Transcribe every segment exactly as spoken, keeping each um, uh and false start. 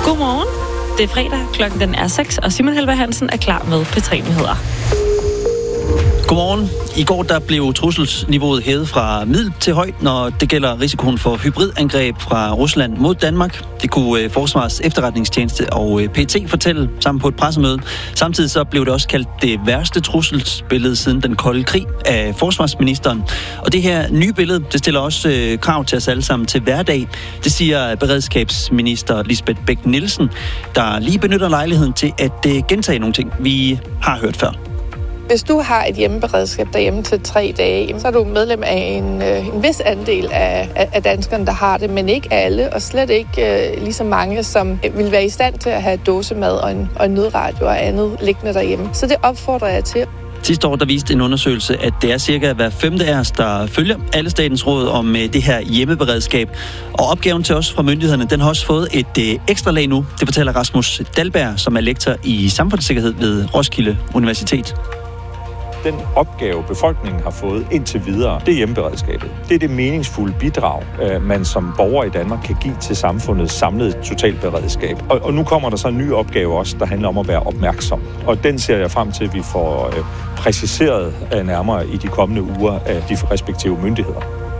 Godmorgen. Det er fredag, klokken den er seks, og Simon Helve Hansen er klar med P tre Nyheder. Godmorgen. I går der blev trusselsniveauet hævet fra middel til højt, når det gælder risikoen for hybridangreb fra Rusland mod Danmark. Det kunne Forsvarets Efterretningstjeneste og P T fortælle sammen på et pressemøde. Samtidig så blev det også kaldt det værste trusselsbillede siden den kolde krig af forsvarsministeren. Og det her nye billede, det stiller også øh, krav til os alle sammen til hverdag. Det siger beredskabsminister Lisbeth Bech-Nielsen, der lige benytter lejligheden til at øh, gentage nogle ting, vi har hørt før. Hvis du har et hjemmeberedskab derhjemme til tre dage, så er du medlem af en, øh, en vis andel af, af danskerne, der har det, men ikke alle, og slet ikke øh, lige så mange, som vil være i stand til at have dåsemad og en, og en nødradio og andet liggende derhjemme. Så det opfordrer jeg til. Sidste år der viste en undersøgelse, at det er cirka hver femte af os, der følger alle statens råd om det her hjemmeberedskab. Og opgaven til os fra myndighederne, den har også fået et ekstra lag nu. Det fortæller Rasmus Dahlberg, som er lektor i samfundssikkerhed ved Roskilde Universitet. Den opgave, befolkningen har fået indtil videre, det er hjemmeberedskabet. Det er det meningsfulde bidrag, man som borger i Danmark kan give til samfundets samlede totalberedskab. Og, og nu kommer der så en ny opgave også, der handler om at være opmærksom. Og den ser jeg frem til, at vi får øh, præciseret øh, nærmere i de kommende uger af de respektive myndigheder.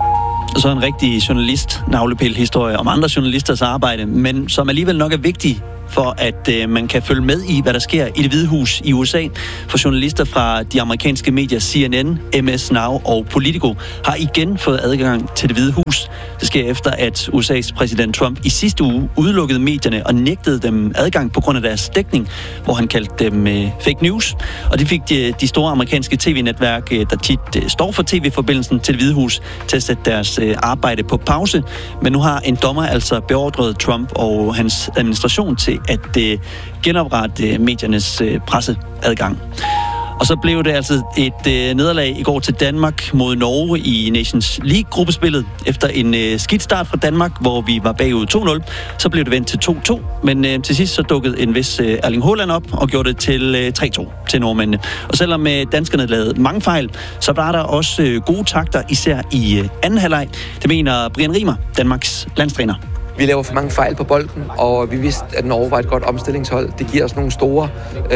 Og så en rigtig journalist-navlepil-historie om andre journalisters arbejde, men som alligevel nok er vigtig for at øh, man kan følge med i, hvad der sker i Det Hvide Hus i U S A. For journalister fra de amerikanske medier C N N, M S Now og Politico har igen fået adgang til Det Hvide Hus. Det sker efter, at U S A's præsident Trump i sidste uge udelukkede medierne og nægtede dem adgang på grund af deres dækning, hvor han kaldte dem øh, fake news. Og det fik de, de store amerikanske tv-netværk, øh, der tit øh, står for tv-forbindelsen til Det Hvide Hus, til at sætte deres øh, arbejde på pause. Men nu har en dommer altså beordret Trump og hans administration til at øh, genoprette øh, mediernes øh, presseadgang. Og så blev det altså et øh, nederlag i går til Danmark mod Norge i Nations League-gruppespillet. Efter en øh, skidt start fra Danmark, hvor vi var bagud to nul, så blev det vendt til to to. Men øh, til sidst så dukkede en vis øh, Erling Haaland op og gjorde det til øh, tre to til nordmændene. Og selvom øh, danskerne lavede mange fejl, så var der også øh, gode takter, især i øh, anden halvleg. Det mener Brian Riemer, Danmarks landstræner. Vi laver for mange fejl på bolden, og vi vidste, at Norge var et godt omstillingshold. Det giver os nogle store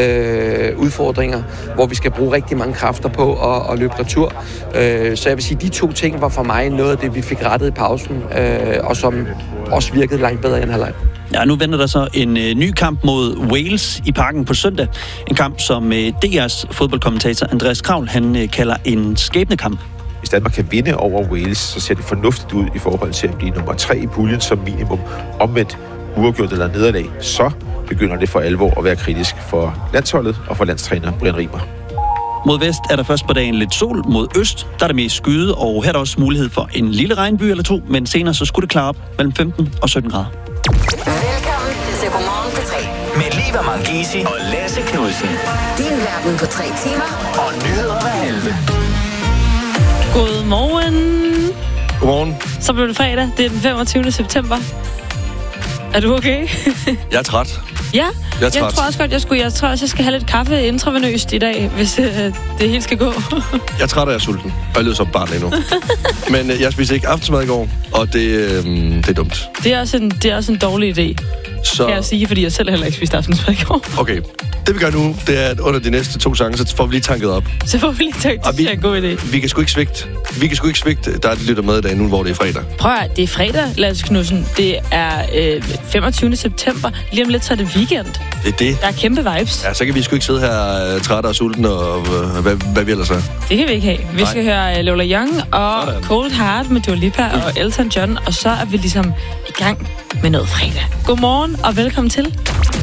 øh, udfordringer, hvor vi skal bruge rigtig mange kræfter på at, at løbe retur. Øh, så jeg vil sige, at de to ting var for mig noget af det, vi fik rettet i pausen, øh, og som også virkede langt bedre end halvleg. Ja, nu venter der så en øh, ny kamp mod Wales i Parken på søndag. En kamp, som øh, D R's fodboldkommentator Andreas Kravl, han øh, kalder en skæbnekamp. Hvis Danmark kan vinde over Wales, så ser det fornuftigt ud i forhold til at blive nummer tre i puljen som minimum. Omvendt uafgjort eller nederlag, så begynder det for alvor at være kritisk for landsholdet og for landstræner Brian Riemer. Mod vest er der først på dagen lidt sol, mod øst der er der mest skyde, og her er der også mulighed for en lille regnby eller to, men senere så skulle det klare op mellem femten og sytten grader. Velkommen til Godmorgen på tre. Med Liva Mangisi og Lasse Knudsen. Din verden på tre timer. Og nyheder hver halve. Godmorgen. Godmorgen. Så blev det fredag. Det er den femogtyvende september. Er du okay? Jeg er træt. Ja, jeg, er træt. jeg tror også godt, jeg skulle. Jeg tror også, jeg skal have lidt kaffe intravenøst i dag, hvis øh, det hele skal gå. Jeg er træt, og jeg er sulten. Og jeg lyder som barn endnu. Men øh, jeg spiste ikke aftensmad i går, og det, øh, det er dumt. Det er også en, det er også en dårlig idé, så... kan jeg sige, fordi jeg selv heller ikke spiste aftensmad i går. Okay. Det vi gør nu, det er, at under de næste to sange, så får vi lige tanket op. Så får vi lige tanket op. Det er en god idé. Vi kan sgu ikke svigte. Vi kan sgu ikke svigte. Der er det lytter med i dag nu, hvor det er fredag. Prøv at det er fredag, Lasse Knudsen. Det er øh, femogtyvende september. Lige om lidt, så er det weekend. Det er det. Der er kæmpe vibes. Ja, så kan vi sgu ikke sidde her uh, trætte og sultne og uh, hvad, hvad vi ellers er. Det kan vi ikke have. Vi Nej. skal høre uh, Lola Young og Sådan. Cold Heart med Dua Lipa mm. og Elton John. Og så er vi ligesom i gang med noget fredag. Godmorgen og velkommen til.